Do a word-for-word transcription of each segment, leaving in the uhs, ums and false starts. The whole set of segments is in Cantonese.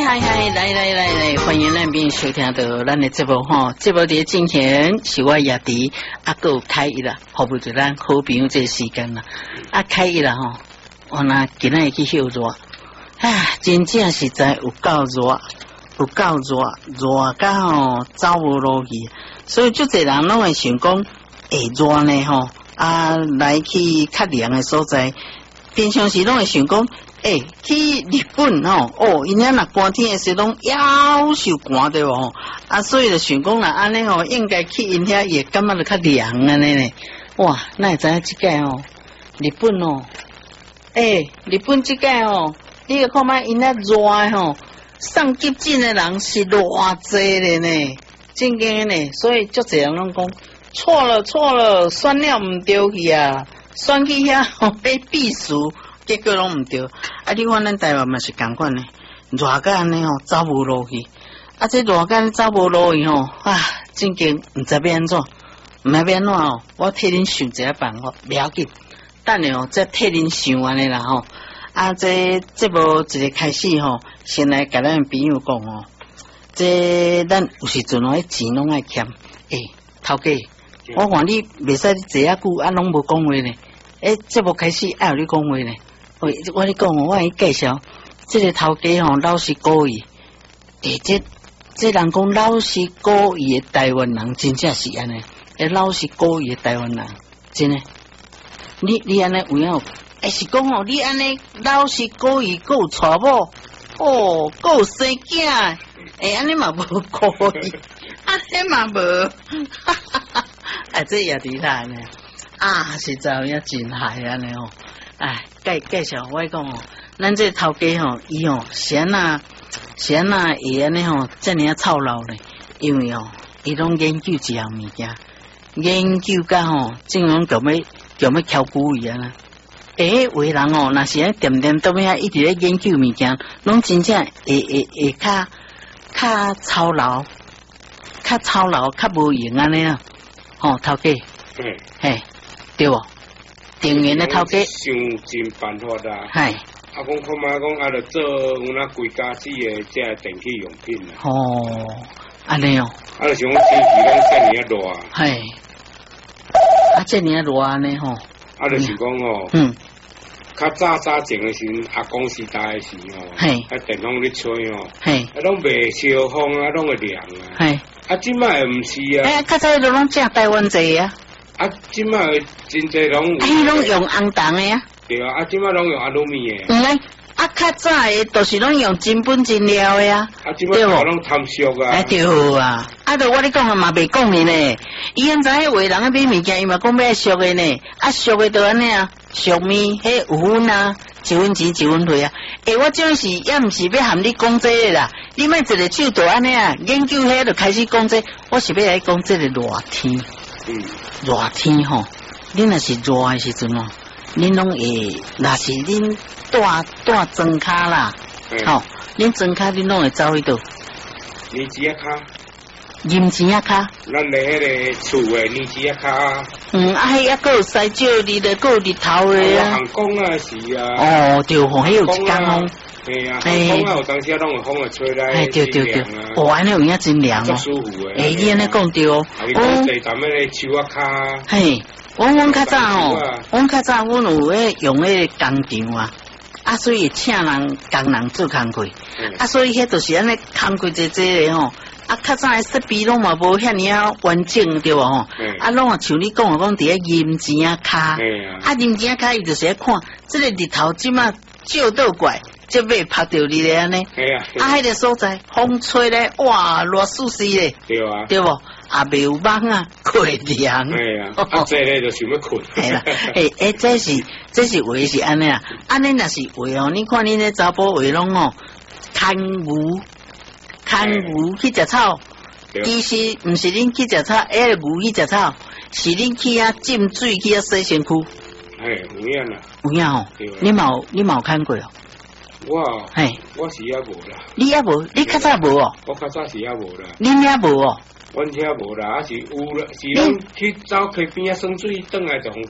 嗨嗨，来来来来，欢迎咱边收听到咱的节目吼，节目的进行是我也伫啊个开一啦，服务着咱好朋友这个时间啦，啊开一啦吼，我那今日去休热，唉，真正实在有够热，有够热，热到吼走无路去，所以足侪人拢会想讲，会热呢吼，啊来去较凉的所在，平常时拢会想讲。诶、欸，去日本吼，哦，因遐若寒天的时拢夭寿寒对无？啊，所以就想讲啦，安尼吼，应该去因遐也感觉着较凉安尼呢。哇，那会知影即届哦，日本哦，诶、欸，日本即届哦，你看卖因遐热诶吼，上急诊的人是偌济咧呢，真经呢，所以足侪人拢讲错了错了，选了毋对去啊，选去遐吼被避暑。结果拢毋对，啊！你看咱台湾嘛是共款呢，热到安尼吼，走无路去。啊，这热到走无路去吼，啊，真经毋知要安怎，毋知要安怎哦。我替恁想一下办法，不要紧。等下哦，再替恁想安尼啦吼。啊，这节目一个开始吼，先来甲咱朋友讲哦，这咱有时阵哦，钱拢爱欠。诶、欸，头家，我看你袂使你坐啊久，啊，拢无讲话呢。诶、欸，节目开始爱有你讲话呢。喂，我咧讲哦，我来介绍，这个头家吼老实故意，诶、欸，这这人讲老实故意的台湾人，真正是安尼，诶，老实故意的台湾人，真诶，你你安尼有影？诶，是讲哦，你安尼老实故意够娶某，哦，够生囝，诶，安尼嘛无可以，安尼嘛无，哈哈哈，啊，这也伫他呢，啊，实在有影真害安尼哦。哎，介介绍我讲哦，咱这头家吼，伊吼先啊先啊会安尼吼，遮尔啊操劳呢，因为哦，伊拢研究一样物件，研究甲吼，正讲叫要叫要翘骨伊啊啦。诶，有诶人哦，若是咧点点都遐一直咧研究物件，拢真正会会会较较操劳，较操劳，较无用安尼啊。吼、哦，头家， 嗯， 嘿，对无？定员的头家想尽办法啦， 系啊，讲看卖讲啊，着做有那贵家子的这电器用品啦。 哦，安尼哦， 啊，着想讲天气拢遮尔啊热， 系，啊，遮尔啊热安尼吼， 啊，着是讲哦，嗯，较早早前的时阵，阿公时代的时候，系，啊，电风咧吹哦，系，啊，拢袂烧风啊，拢会凉啊，系，啊，即摆毋是啊， 哎，较早都拢正台湾济啊。 啊，即摆真侪拢， 啊，伊拢用红铜的啊。 对啊，啊，即摆拢用阿鲁米的。 嗯嘞，啊，较早的都是拢用真本真料的啊。 啊，即摆都拢贪俗啊。 哎，对啊，啊，着我咧讲啊嘛，袂讲的呢。伊现在迄话人咧买物件，伊嘛讲要俗的呢。啊，俗的就安尼啊，俗面迄有分啊，一分钱一分货啊。诶、欸，我这是也毋是要含你讲这个啦，你莫一个手就安尼啊，研究迄就开始讲这個，我是要来讲这个热天。嗯，热天吼，恁若是热的时阵哦，恁拢会，若是恁带带装卡啦，吼，恁装卡恁拢会走去倒？ 年钱啊卡， 银钱啊卡。 咱咧迄个厝的年钱啊卡。嗯， 啊，迄还有西照日的，还有日头的啊。 航空啊是啊。 哦，对吼，迄有一间哦。 嘿啊，航空啊有当时拢有风会吹来，哎， 对对对，哦，安尼有影真凉哦， 舒服诶。 哎，你安尼讲对哦。 我坐淡迄个树啊卡。 嘿，我阮较早吼，阮较早阮有迄用迄个工厂啊，啊，所以请人工人做工课，啊，所以迄就是安尼工课济济咧吼。啊，较早诶设备拢嘛无遐尔啊完整对无吼？啊，拢啊像你讲诶，讲伫遐银钱啊卡，啊银钱啊卡伊就是咧看，即个日头即马照倒过来。这尾拍到你咧安尼，啊，迄个所在风吹咧，哇，热死死咧，对啊，对无，啊，袂有蚊啊，过凉， 系啊，啊，这咧就想要困， 系啦，诶诶，这是这是话是安尼啊，安尼若是话哦，你看恁咧查甫话拢哦，牵牛，牵牛去食草，其实毋是恁去食草，迄个牛去食草，是恁去啊浸水去啊洗身躯， 嘿，有影啦， 有影吼，你冇你冇牵过哦。 我，嘿，我是也无啦。 你也无，你较早无哦。 我较早是也无啦。 恁也无哦。 阮遐无啦，啊是有啦，是拢去走溪边啊，耍水，转来就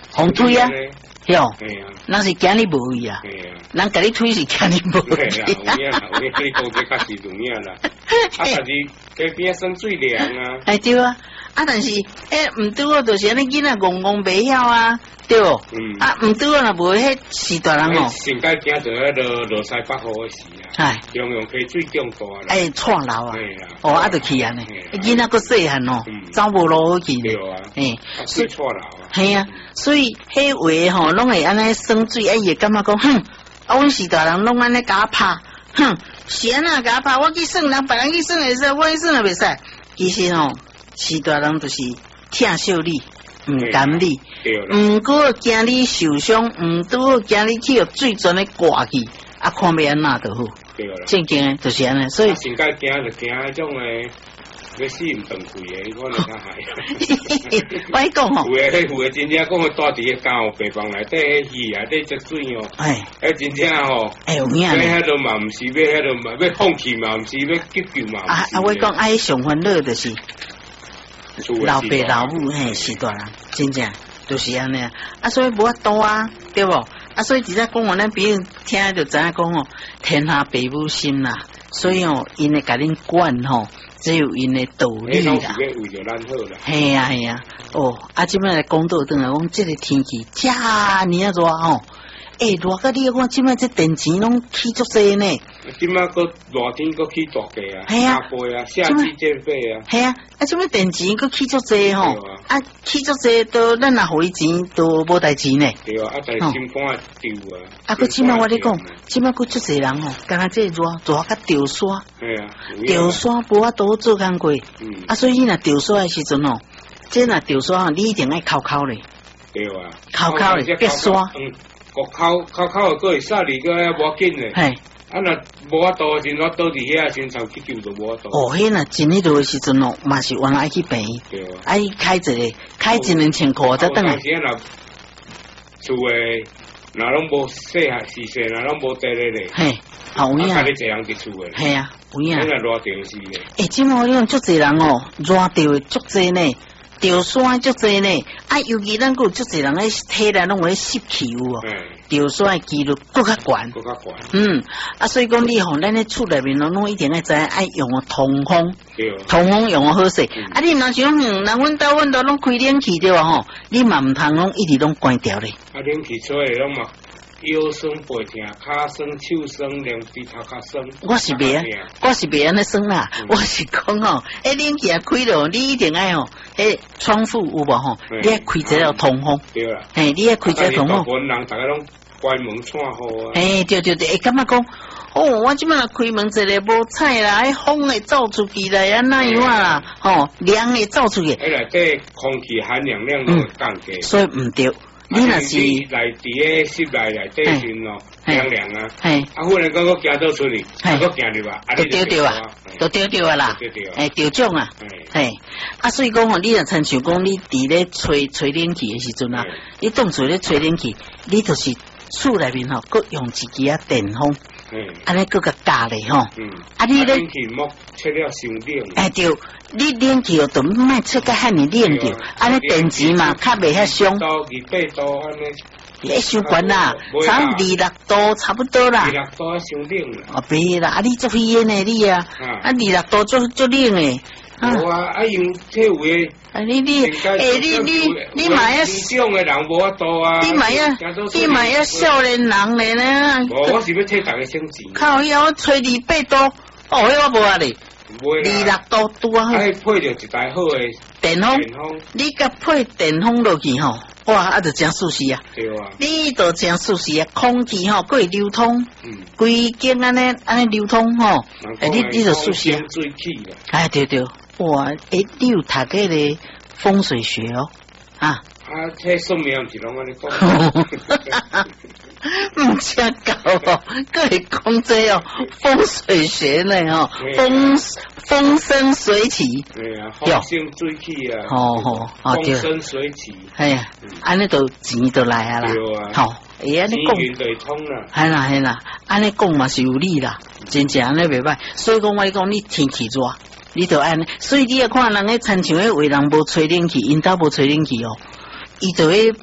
风推啊，哟，那是惊你无位啊，人甲你推是惊你无位。 系啦，有影啦，有影你讲这确实有影啦。啊，但是隔壁生水凉啊。 哎对啊，啊但是诶，唔对哦，就是安尼囡仔戆戆袂晓啊，对哦。嗯。啊，唔对哦，若无迄时大人哦。 先该惊着迄落落西北雨时啊。哎。用用溪水中大啦。哎， 错流啊。系啦。哦，啊，就去安尼。囡仔个细汉哦，走无路去。 对啊。 诶， 水错流啊。 系啊，所以迄话吼，拢会安尼生水，哎也感觉讲，哼，啊，阮时大人拢安尼甲我拍，哼，是安那甲我拍，我去算人，别人去算会使，我去算也袂使。其实吼，时大人就是疼惜你，唔甘你，唔过惊你受伤，唔拄好惊你去互水泉咧挂去，啊，看要安那就好。正经诶，就是安尼，所以先该惊就惊迄种诶。要死唔断气诶，你可能较害。 我讲吼， 有诶，有诶，真正讲我住伫个家病房内底，鱼内底积水哦。哎，诶，真正吼， 哎有影。 要迄落嘛，毋是要迄落嘛，要放弃嘛，毋是要急救嘛。 啊啊！我讲爱上欢乐就是老爸老母嘿，是大人，真正就是安尼啊。啊，所以无法度啊，对无？啊，所以直接讲我咱朋友听就知影讲哦，天下父母心啦，所以哦，因会甲恁管吼。只有因的道理啦，系啊系啊，哦，啊，即摆来讲到转来讲，即个天气遮尔啊热吼，诶，热甲你看，即摆这电钱拢起足济呢。 即摆个热天个起大价啊，系啊，倍啊，夏季这倍啊， 系啊，啊，即摆电钱个起足济吼，啊，起足济都咱若互伊钱都无代志呢。 对啊，啊，但是心肝啊丢啊。 啊，佮即摆我咧讲，即摆佮足济人吼，敢若这热热甲掉沙。系啊，掉沙无法度做工过，嗯，啊，所以你若掉沙诶时阵吼，即若掉沙，你一定爱扣扣咧。 对啊， 扣扣咧，别沙。 嗯，个扣扣扣个会煞哩个无紧咧。系。啊，若无法度时，我倒伫遐先上去救就无法度。 哦，迄若真迄度诶时阵哦，嘛是原来爱去病院。对啊。爱开一个，开一两千块才等来。 有时若厝诶，若拢无细下时势，若拢无地咧咧。嘿。啊，有影。啊，你这样伫厝诶。 系啊，有影。 你若热着是咧。 诶，即马你讲足济人哦，热着诶足济呢，着山足济呢。啊，尤其咱有足济人诶体内拢有咧湿气有哦。着山诶几率更较悬。 更较悬。 嗯，啊，所以讲你吼，咱咧厝内面拢拢一定爱知爱用个通风。对。通风用个好势。啊，你若想，嗯，若阮兜阮兜拢开冷气对吧吼？你嘛毋通拢一直拢关掉咧。 啊，冷气出来拢嘛。腰酸背痛，骹酸手酸，连鼻头较酸。 我是袂啊，我是袂安尼酸啦。我是讲吼，诶，冷气啊开了，你一定爱吼，诶，窗户有无吼？你爱开一个通风。对啦。嘿，你爱开一个通风。 本人大家拢关门窗好啊。 诶，对对对，会感觉讲，哦，我即摆开门一个无彩啦，迄风会走出去来啊，那样啦，吼，凉会走出去。 诶啦，这空气含氧量都会降低。 所以唔对。你若是来伫个室内内底时咯，凉凉啊，啊，忽然讲我行到出去，啊，我行入啊， 都丢掉啊，都丢掉啊啦，哎，丢种啊，哎，啊，所以讲吼，你若亲像讲你伫咧吹吹冷气的时阵啊，你当初咧吹冷气，你就是厝内面吼，佮用一支啊电风，安尼佮甲加咧吼，啊，你咧冷气莫吹了伤冷， 哎对。你冷气就莫出个遐尼冷着，安尼电池嘛较袂遐伤。 到二百度安尼， 咧伤悬啦，差二六度差不多啦。 二六度伤冷啦。 哦，别啦，啊你足危险诶你啊，啊二六度足足冷诶。 无啊，啊用体有诶。 啊你你，诶你你你买啊， 这种诶人无法度啊。 你买啊，你买啊少年人咧呢。 无，我是要替大家省钱。 靠腰吹二百度，哦，迄我无啊哩。二六度拄啊好， 哎，配着一台好诶电风，你甲配电风落去吼，哇，啊，就真舒适啊！对啊，你就真舒适啊，空气吼，佫会流通，嗯，规间安尼安尼流通吼，哎，你你就舒适啊！哎，对对，哇，哎，你有读个咧风水学哦，啊。 啊，这说明是拢安尼讲。 唔真搞哦，佢系讲这哦，风水学呢哦，风风生水起。 对啊，风生水起啊。 哦哦哦，对。 风生水起。 系啊，安尼就钱就来啊啦。 对啊。 好，哎呀，你讲。 钱就通啦。 系啦系啦，安尼讲嘛是有理啦，真正安尼袂歹。所以讲我讲你天气热，你就安尼。所以你要看人咧亲像迄为人无吹冷气，因兜无吹冷气哦。伊就会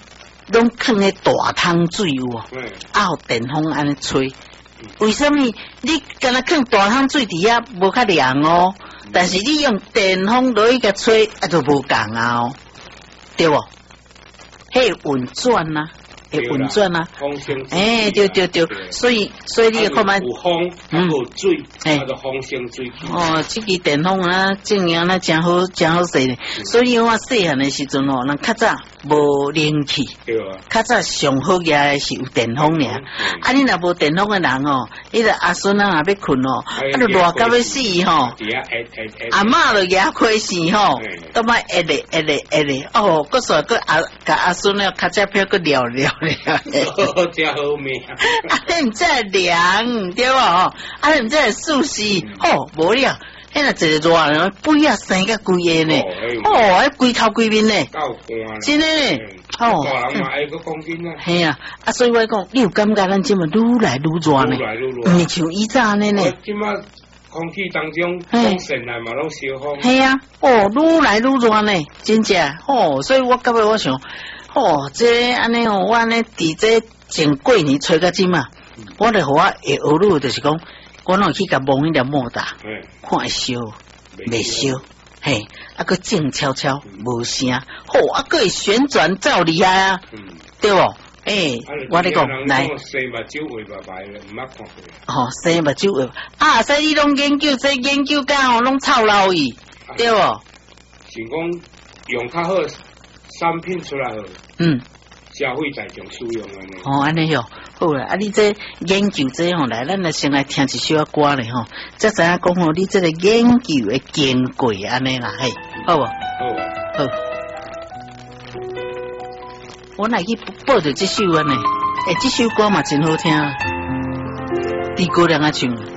拢放喺大汤水有哦，啊，互电风安尼吹。为什么你敢若放大汤水底下无较凉哦？但是你用电风落去甲吹，啊，就无共啊哦，对无？迄运转呐。会运转啊！哎，对对对，所以所以你要看嘛， 有风，嗯，有水，哎，就风生水起。 哦，这个电风啊，正样那真好，真好势咧。所以我细汉的时阵哦，人较早无冷气，对啊，较早上好嘅是有电风尔。啊，你若无电风嘅人哦，迄个阿孙啊要困哦，啊，就热到要死吼。阿嬷就牙开死吼，都卖一日一日一日哦，搁说搁阿甲阿孙啊，较早票搁聊聊。 哦，真好命！ 啊，你唔知凉对吧？啊，你唔知舒适，哦，无了。迄若一个热人，背啊生个规个呢，哦，迄规头规面呢，真诶， 哦，大人嘛爱个讲紧啊。 系啊，啊，所以我讲，你有感觉咱即嘛愈来愈热呢？愈来愈热，唔像以前呢呢。 即嘛空气当中风扇来嘛拢烧风。 系啊，哦，愈来愈热呢，真正哦，所以我感觉我想。哦，这安尼哦，我安尼伫这前过年吹到今嘛，我咧互我会学路就是讲，我拢去甲摸迄条莫达，看会烧，袂烧，嘿，啊个静悄悄，无声，好，啊个会旋转照厉害啊，对无？诶，我咧讲来， 生目睭画白白咧，唔捌看过。 吼，生目睭画，啊，所以你拢研究这研究干吼，拢操劳伊，对无？ 是讲用较好。产品出来后，嗯，消费大众使用安尼。 哦，安尼哟，好啦，啊，你这研究这吼来，咱来先来听一首歌咧吼，才知影讲吼，你这个研究的经过安尼啦，嘿，好无？好，好。我来去报着这首安尼，诶，这首歌嘛真好听，李国良啊唱。